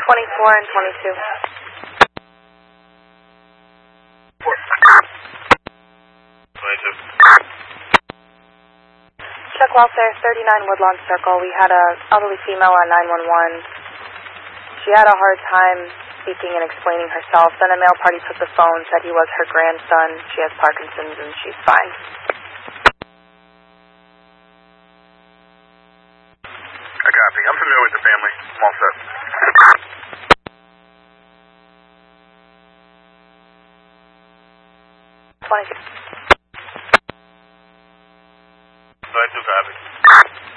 24 and 22. Check welfare, 39 Woodlawn Circle. We had an elderly female on 911. She had a hard time speaking and explaining herself. Then a male party took the phone, said he was her grandson. She has Parkinson's and she's fine. I copy. I'm familiar with the family. I'm all set. 22. Go ahead, copy.